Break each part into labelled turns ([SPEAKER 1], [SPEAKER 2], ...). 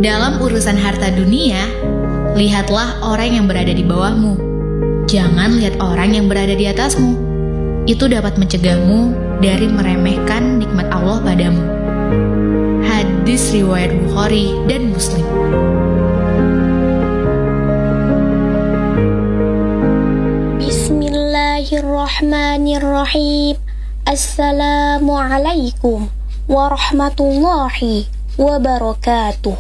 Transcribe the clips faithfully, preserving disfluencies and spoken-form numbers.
[SPEAKER 1] Dalam urusan harta dunia, lihatlah orang yang berada di bawahmu. Jangan lihat orang yang berada di atasmu. Itu dapat mencegahmu dari meremehkan nikmat Allah padamu. Hadis riwayat Bukhari dan Muslim.
[SPEAKER 2] Bismillahirrahmanirrahim. Assalamualaikum warahmatullahi wabarakatuh.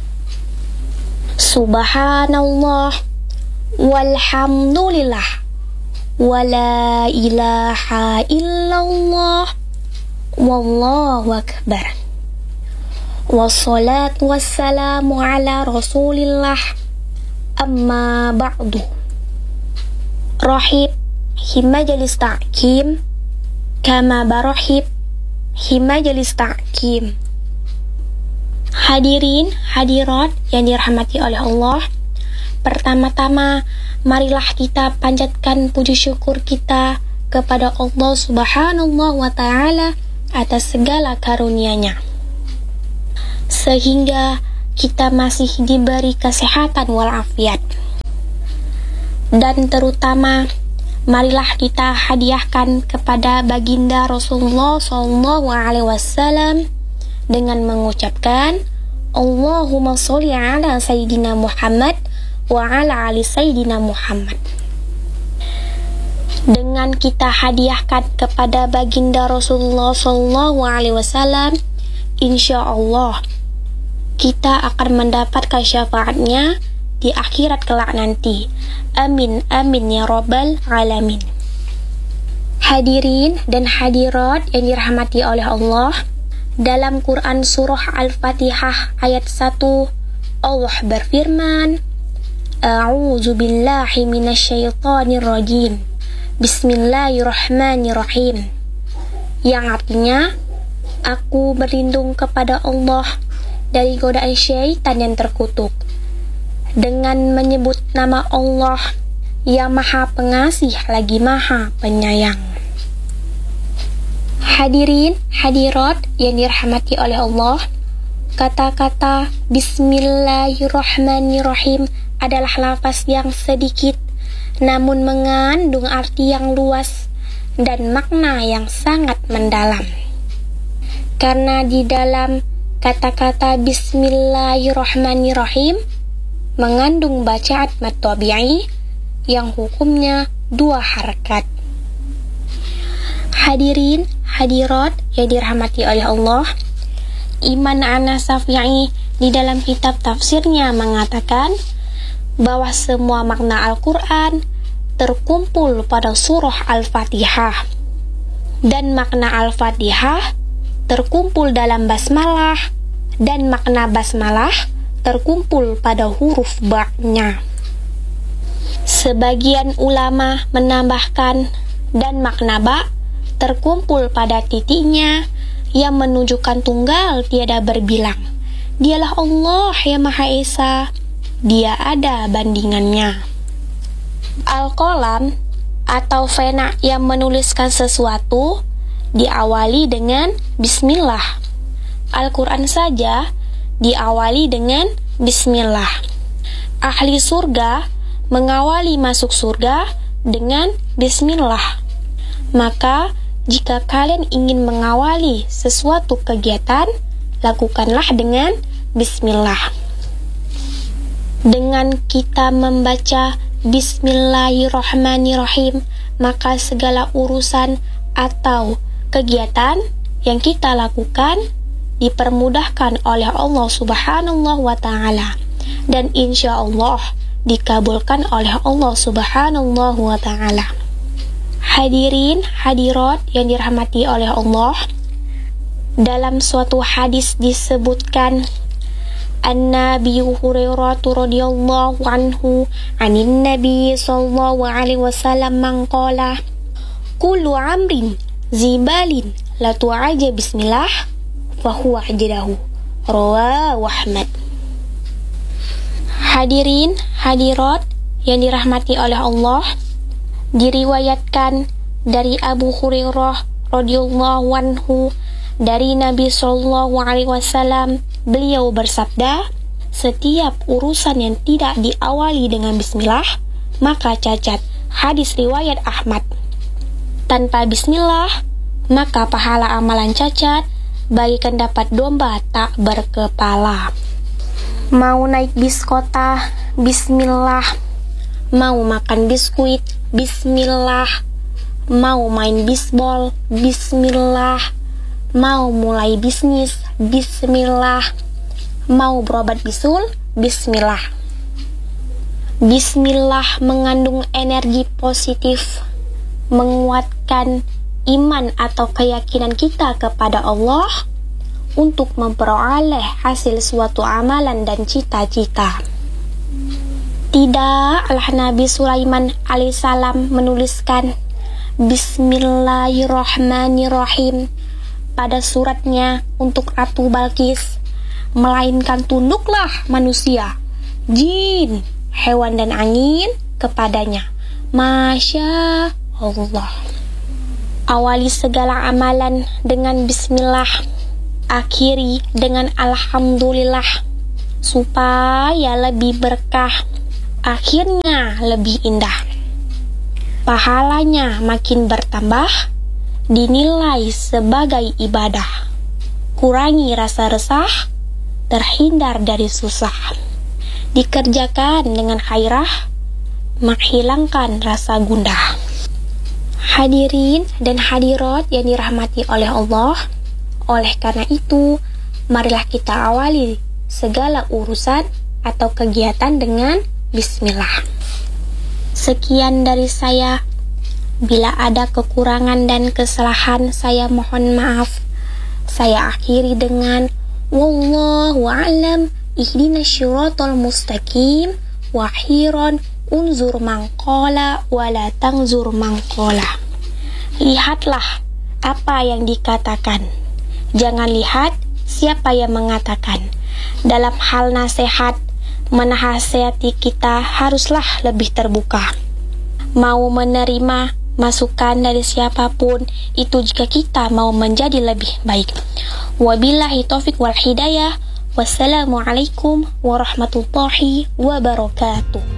[SPEAKER 2] Subhanallah walhamdulillah wala ilaha illallah wallahu akbar. Wassalatu wassalamu ala rasulillah, amma ba'du. Rahib himajalis ta'kim kama barahib himajalis ta'kim. Hadirin hadirat yang dirahmati oleh Allah, pertama-tama marilah kita panjatkan puji syukur kita kepada Allah Subhanahu wa ta'ala atas segala karunia-Nya, sehingga kita masih diberi kesehatan walafiat. Dan terutama marilah kita hadiahkan kepada baginda Rasulullah shallallahu alaihi wasallam dengan mengucapkan Allahumma sholli ala Sayyidina Muhammad wa ala ali Sayyidina Muhammad. Dengan kita hadiahkan kepada baginda Rasulullah shallallahu alaihi wasallam, insya Allah kita akan mendapatkan syafaatnya di akhirat kelak nanti. Amin amin ya rabbal alamin. Hadirin dan hadirat yang dirahmati oleh Allah, dalam Quran surah Al-Fatihah ayat satu, Allah berfirman, A'udzu billahi minasyaitonir rajim. Bismillahirrahmanirrahim. Yang artinya, aku berlindung kepada Allah dari godaan syaitan yang terkutuk, dengan menyebut nama Allah yang Maha Pengasih lagi Maha Penyayang. Hadirin hadirat yang dirahmati oleh Allah, kata-kata Bismillahirrahmanirrahim adalah lafaz yang sedikit namun mengandung arti yang luas dan makna yang sangat mendalam. Karena di dalam kata-kata Bismillahirrahmanirrahim mengandung bacaan mad tabi'i yang hukumnya dua harakat. Hadirin hadirat yang dirahmati oleh Allah, Imam An-Nasafi di dalam kitab tafsirnya mengatakan bahwa semua makna Al-Quran terkumpul pada surah Al-Fatihah, dan makna Al-Fatihah terkumpul dalam basmalah, dan makna basmalah terkumpul pada huruf ba-nya. Sebagian ulama menambahkan dan makna ba terkumpul pada titiknya yang menunjukkan tunggal tiada berbilang. Dialah Allah yang Maha Esa, Dia ada bandingannya. Al-Qalam atau pena yang menuliskan sesuatu diawali dengan Bismillah. Al-Quran saja diawali dengan Bismillah. Ahli surga mengawali masuk surga dengan Bismillah. Maka jika kalian ingin mengawali sesuatu kegiatan, lakukanlah dengan Bismillah. Dengan kita membaca Bismillahirrahmanirrahim, maka segala urusan atau kegiatan yang kita lakukan dipermudahkan oleh Allah Subhanahu wa ta'ala, dan insya Allah dikabulkan oleh Allah Subhanahu wa ta'ala. Hadirin hadirat yang dirahmati oleh Allah, dalam suatu hadis disebutkan An-Nabi Hurairah radhiyallahu anhu anin Nabi sallallahu alaihi wasallam mangqala kullu amrin zibalin la tu'aja bismillah fahuwa ajdahu, rawahu Ahmad. Hadirin hadirat yang dirahmati oleh Allah, diriwayatkan dari Abu Hurairah radhiyallahu anhu dari Nabi sallallahu alaihi wasallam, beliau bersabda, Setiap urusan yang tidak diawali dengan bismillah, maka cacat. Hadis riwayat Ahmad. Tanpa bismillah, maka pahala amalan cacat bagikan dapat domba tak berkepala. Mau naik bis kota, bismillah. Mau makan biskuit, bismillah. Mau main bisbol, bismillah. Mau mulai bisnis, bismillah. Mau berobat bisul, bismillah. Bismillah mengandung energi positif, menguatkan iman atau keyakinan kita kepada Allah untuk memperoleh hasil suatu amalan dan cita-cita. Tidaklah Nabi Sulaiman alaihissalam menuliskan Bismillahirrahmanirrahim pada suratnya untuk Ratu Balqis, melainkan tunduklah manusia, jin, hewan dan angin kepadanya. Masya Allah. Awali segala amalan dengan bismillah, akhiri dengan alhamdulillah, supaya lebih berkah, akhirnya lebih indah. Pahalanya makin bertambah, dinilai sebagai ibadah. Kurangi rasa resah, terhindar dari susah. Dikerjakan dengan khairah, menghilangkan rasa gundah. Hadirin dan hadirat yang dirahmati oleh Allah, oleh karena itu, marilah kita awali segala urusan atau kegiatan dengan bismillah. Sekian dari saya. Bila ada kekurangan dan kesalahan, saya mohon maaf. Saya akhiri dengan wallahu a'lam. Ihdinas syiratal mustaqim wa akhiran unzur mangqala wala tangzur mangqala. Lihatlah apa yang dikatakan, jangan lihat siapa yang mengatakan. Dalam hal nasihat, menasihati kita haruslah lebih terbuka. Mau menerima masukan dari siapapun itu jika kita mau menjadi lebih baik. Wabillahi taufiq wal hidayah. Wassalamualaikum warahmatullahi wabarakatuh.